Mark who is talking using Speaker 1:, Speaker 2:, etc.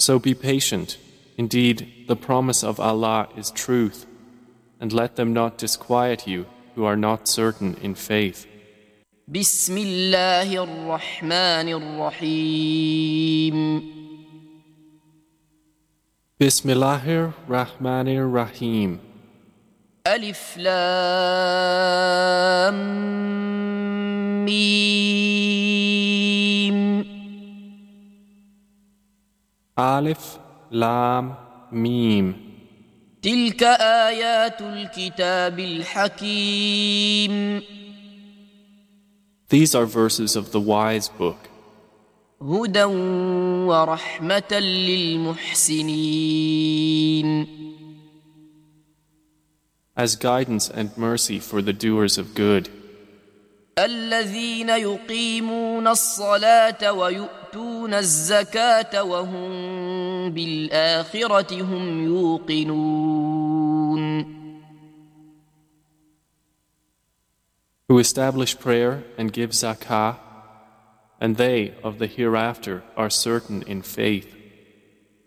Speaker 1: So be patient. Indeed, the promise of Allah is truth, and let them not disquiet you who are not certain in faith.
Speaker 2: بسم الله الرحمن الرحيم
Speaker 1: Bismillahir Rahmanir Rahim.
Speaker 2: ألف لام ميم
Speaker 1: Alif Lam Mim.
Speaker 2: تلك آيات الكتاب الحكيم
Speaker 1: These are verses of the wise book,
Speaker 2: هدى ورحمة للمحسنين
Speaker 1: as guidance and mercy for the doers of good,
Speaker 2: الذين يقيمون الصلاة ويؤتون الزكاة وهم بالآخرة هم يوقنون
Speaker 1: who establish prayer and give zakah, and they of the hereafter are certain in faith.